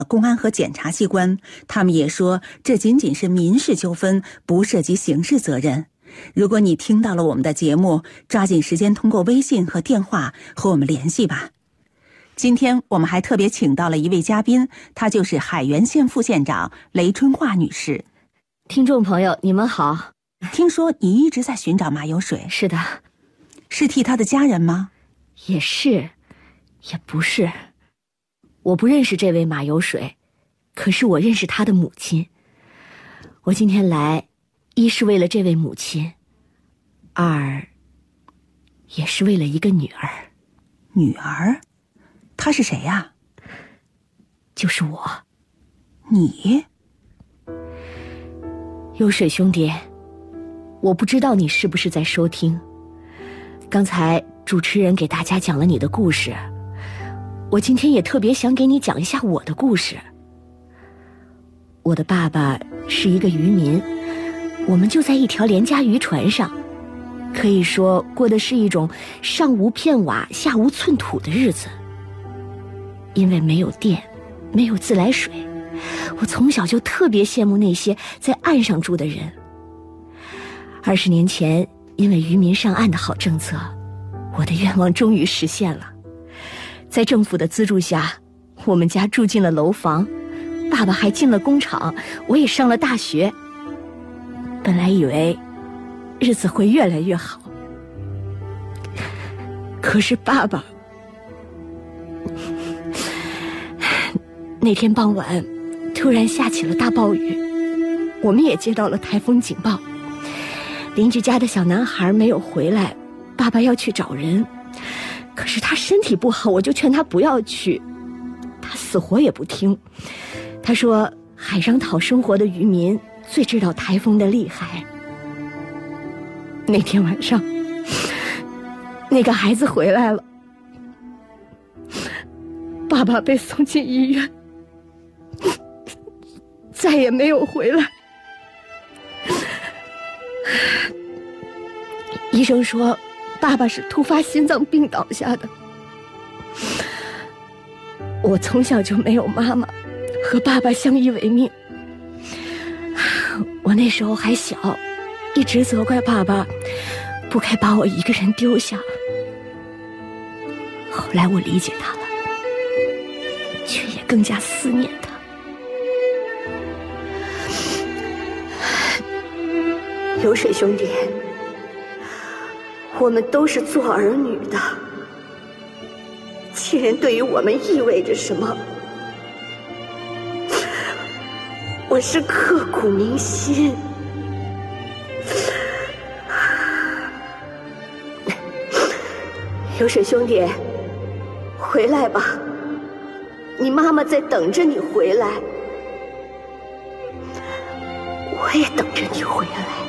公安和检察机关，他们也说这仅仅是民事纠纷，不涉及刑事责任。如果你听到了我们的节目，抓紧时间通过微信和电话和我们联系吧。今天我们还特别请到了一位嘉宾，她就是海原县副县长雷春华女士。 听众朋友，你们好。 听说你一直在寻找马有水？ 是的。 是替他的家人吗？ 也是，也不是。我不认识这位马有水，可是我认识他的母亲。我今天来，一是为了这位母亲，二也是为了一个女儿。 女儿？她是谁呀？ 就是我。 你？ 有水兄弟，我不知道你是不是在收听。刚才主持人给大家讲了你的故事，我今天也特别想给你讲一下我的故事。我的爸爸是一个渔民，我们就在一条廉价渔船上，可以说过的是一种上无片瓦下无寸土的日子。因为没有电，没有自来水，我从小就特别羡慕那些在岸上住的人。20年前，因为渔民上岸的好政策，我的愿望终于实现了。在政府的资助下，我们家住进了楼房，爸爸还进了工厂，我也上了大学。本来以为日子会越来越好，可是爸爸那天傍晚突然下起了大暴雨，我们也接到了台风警报。邻居家的小男孩没有回来，爸爸要去找人，可是他身体不好，我就劝他不要去，他死活也不听。他说海上讨生活的渔民最知道台风的厉害。那天晚上，那个孩子回来了，爸爸被送进医院，再也没有回来。医生说爸爸是突发心脏病倒下的。我从小就没有妈妈，和爸爸相依为命。我那时候还小，一直责怪爸爸不该把我一个人丢下。后来我理解他了，却也更加思念他。有水兄弟，我们都是做儿女的，亲人对于我们意味着什么，我是刻骨铭心。有水兄弟，回来吧，你妈妈在等着你回来，我也等着你回来。